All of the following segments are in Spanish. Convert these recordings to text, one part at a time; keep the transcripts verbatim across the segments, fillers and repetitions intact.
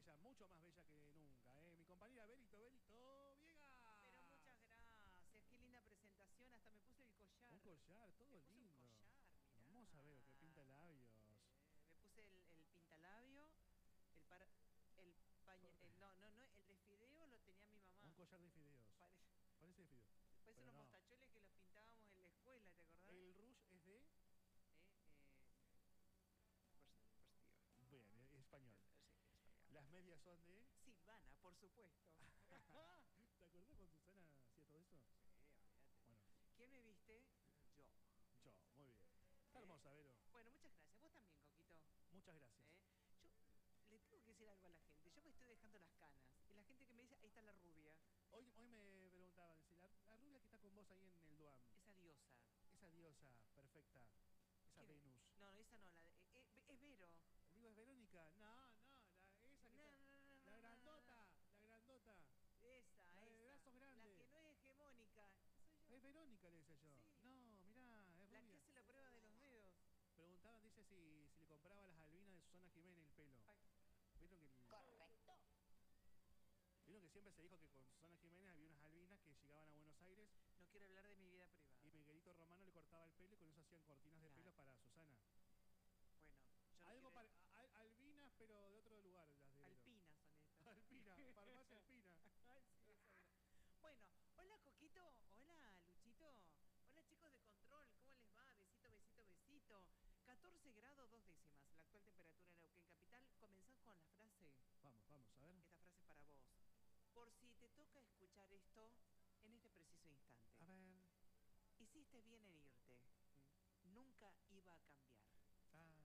bella, mucho más bella que nunca, ¿eh? Mi compañera Belito, Belito Viegas. Pero muchas gracias, qué linda presentación, hasta me puse el collar. Un collar, todo me puse lindo. un collar, mirá. Hermosa, Vero, que pinta labios. Eh, me puse el, el pintalabio, el par... El paño... El, no, no, no, el de fideo lo tenía mi mamá. Un collar de fideos. Parece, Parece de fideos. parece los no. mostacholes que los pintábamos en la escuela, ¿te acordás? El rouge es de... Eh, eh... Pues, pues tío. Bien, español. Sí, español. Las medias son de... Silvana, por supuesto. ¿Te acordás cuando Susana hacía todo eso? Sí, olvídate. Bueno. ¿Quién me viste? Yo. Yo, muy bien. Está eh, hermosa, Vero. Bueno, muchas gracias. Vos también, Coquito. Muchas gracias. Eh, yo le tengo que decir algo a la gente. Yo me estoy dejando las canas. Y la gente que me dice, ahí está la rubia. Hoy, hoy me preguntaban, la, la rubia que está con vos ahí en el Duam. Esa diosa. Esa diosa perfecta. Esa Venus. No, no, esa no, la de, eh, es Vero. Digo, es Verónica. No, no, la, esa que no, está, no, no, la no, grandota, no, no. la grandota. Esa, la de esa. brazos grandes. La que no es hegemónica. Soy yo. Es Verónica, le decía yo. Sí. No, mirá, es la rubia. que hace la prueba de los dedos. Preguntaban, dice, si, si le compraba las albinas de Susana Jiménez el pelo. Ay. ¿Vieron que el... Correcto. Vieron que siempre se dijo que con Susana Jiménez había unas albinas que llegaban a Buenos Aires? No quiero hablar de mi vida privada. Y Miguelito Romano le cortaba el pelo y con eso hacían cortinas de claro. pelo para Susana. Bueno, yo no Algo quiero... para al, albinas, pero de otro lugar. Las de Alpinas son estas. Alpina, farmacia Alpina. Ay, sí, esa era. Bueno, hola Coquito, hola Luchito, hola chicos de control, ¿cómo les va? Besito, besito, besito. catorce grados, dos décimas, la actual temperatura en Neuquén Capital. Comenzás con la frase. Vamos, vamos, a ver. Esta frase es para vos. Por si te toca escuchar esto en este preciso instante. A ver. Hiciste bien en irte. ¿Mm? Nunca iba a cambiar. Ah.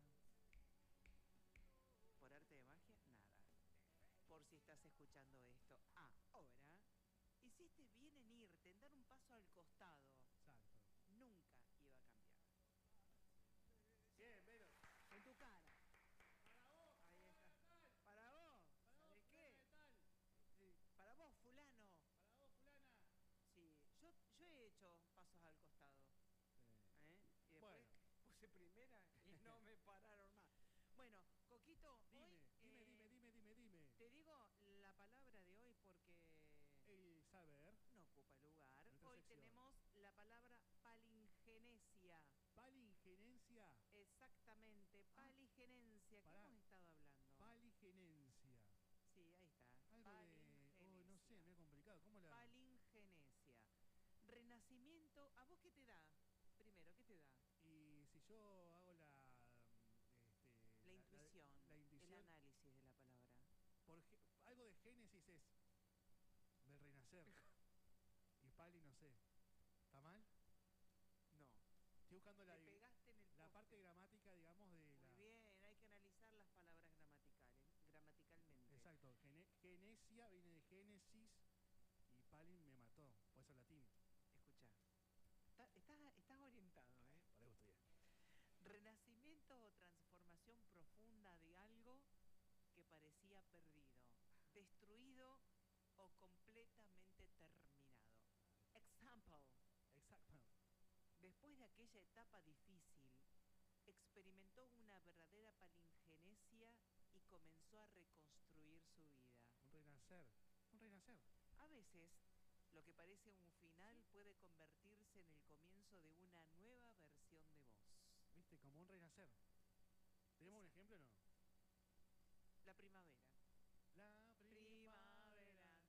Por arte de magia, nada. Por si estás escuchando esto ahora, hiciste bien en irte, en dar un paso al costado. Exacto. Nunca iba a cambiar. Bien, Vero. En tu cara. Para vos. Ahí está. Para vos. Para vos, ¿Sabés qué? Tal. Sí. Para vos, fulano. Para vos, fulana. Sí, yo, yo he hecho pasos al costado. Sí. ¿Eh? Y después bueno. puse primera y no me pararon más. Bueno, Coquito, dime, hoy... Dime, eh, dime, dime, dime, dime. Te digo la palabra de hoy porque... El saber. No ocupa lugar. Nuestra Hoy sección. tenemos la palabra palingenesia. ¿Palingenencia? Exactamente, paligenencia. ¿Qué Pará. hemos estado hablando? Paligenencia. Sí, ahí está. Algo de... Oh, no sé, me he complicado. ¿Cómo la...? Palingenesia. Renacimiento, ¿a vos qué te da? Primero, ¿qué te da? Y si yo hago la... Este, La, la intuición, la, la intuición, el análisis de la palabra. Por, algo de Génesis es del renacer. Y pali no sé. ¿Está mal? No. Estoy buscando la, Te pegaste en el la poste. parte gramática, digamos, de Muy la... bien, hay que analizar las palabras gramaticales, gramaticalmente. Exacto. Gene, genesia viene de Génesis y palin me mató. Por eso latín. Escucha. Estás, estás orientado, ¿eh? Por eso estoy bien. Renacimiento o transformación profunda de algo que parecía perdido, destruido o completamente terminado. Example. Exacto. Después de aquella etapa difícil, experimentó una verdadera palingenesia y comenzó a reconstruir su vida. Un renacer. Un renacer. A veces, lo que parece un final puede convertirse en el comienzo de una nueva versión de vos. ¿Viste? Como un renacer. ¿Tenemos un ejemplo o no? La primavera. La primavera.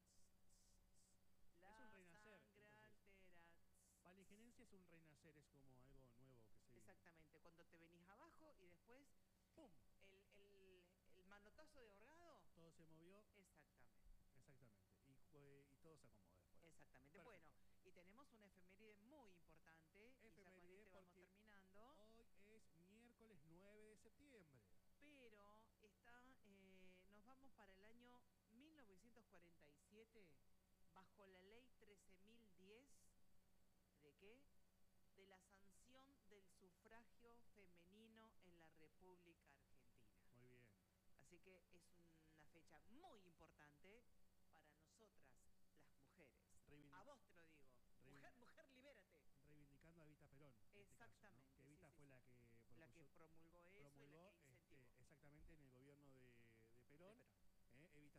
La es un renacer. Sangre altera. Palingenencia es un renacer, es como algo nuevo que se... Exactamente, cuando te venís abajo y después... ¡Pum! El, el, el manotazo de ahorgado. Todo se movió. Exactamente. Exactamente. Y, y todo se acomodó después. Exactamente. Perfecto. Bueno, y tenemos una efeméride muy importante. Efeméride, y ya con este vamos terminando. Hoy es miércoles nueve de septiembre. Pero está, eh, nos vamos para el año mil novecientos cuarenta y siete, bajo la ley trece mil diez. ¿De qué? De la sanción del sufragio femenino en la República Argentina. Muy bien. Así que es una fecha muy importante para nosotras, las mujeres. Reivindic a vos te lo digo. Mujer, mujer, libérate. Reivindicando a Evita Perón. Exactamente. Este caso, ¿no? Que Evita sí, sí, fue sí. la que la que promulgó eso promulgó, y la que incentivó. Este, exactamente en el gobierno de, de Perón. De Perón. Eh, Evita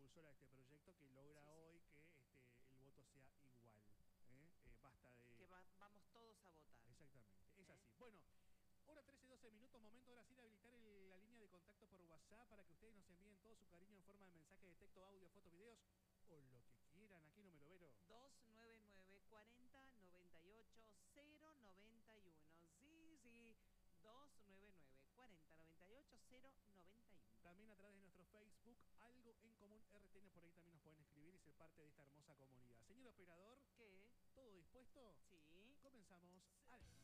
impulsora de este proyecto que logra Sí, sí. hoy que este, el voto sea igual. ¿eh? Eh, basta de... Que va- vamos todos a votar. Exactamente, es ¿eh? así. Bueno, hora trece, doce minutos, momento ahora sí de habilitar el- la línea de contacto por WhatsApp para que ustedes nos envíen todo su cariño en forma de mensaje de texto, audio, fotos, videos o lo que quieran. ¿A qué número, Vero? dos nueve nueve, cuarenta, noventa y ocho, cero noventa y uno. Sí, sí. dos nueve nueve, cuarenta, noventa y ocho, cero noventa y uno. También a través de nuestro Facebook, Algo en Común R T N, por ahí también nos pueden escribir y ser parte de esta hermosa comunidad. Señor operador, ¿Qué? ¿todo dispuesto? Sí. Comenzamos al